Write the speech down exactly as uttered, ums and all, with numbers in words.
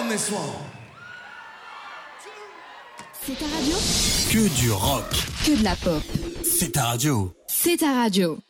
on this one. C'est ta radio? Que du rock. Que de la pop. C'est ta radio. C'est ta radio.